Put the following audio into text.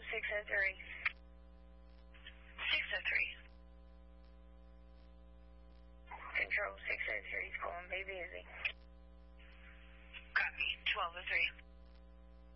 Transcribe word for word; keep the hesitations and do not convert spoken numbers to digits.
six oh three. six oh three. Control six oh three is calling. Be busy. Copy. twelve oh three.